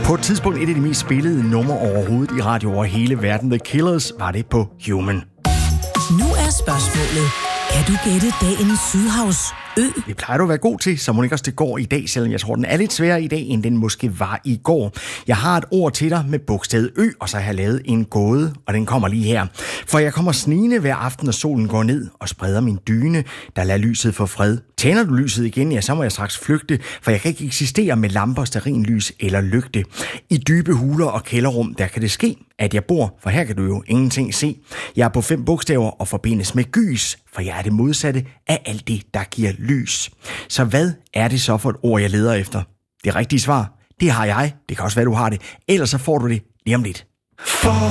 På et tidspunkt et af de mest spillede numre overhovedet i radio over hele verden. The Killers var det på Human. Nu er spørgsmålet, kan du gætte dagens Sydhavs ø? Det plejer du at være god til, så må ikke også det går i dag, selvom jeg tror, den er lidt sværere i dag, end den måske var i går. Jeg har et ord til dig med bogstavet ø, og så har jeg lavet en gåde, og den kommer lige her. For jeg kommer snigende hver aften, når solen går ned og spreder min dyne, der lader lyset få fred. Tænder du lyset igen, ja, så må jeg straks flygte, for jeg kan ikke eksistere med lamper, stearinlys eller lygte. I dybe huler og kælderrum, der kan det ske, at jeg bor, for her kan du jo ingenting se. Jeg er på 5 bogstaver og forbindes med gys, for jeg er det modsatte af alt det, der giver lys. Så hvad er det så for et ord, jeg leder efter? Det rigtige svar, det har jeg. Det kan også være, du har det. Ellers så får du det lige om lidt.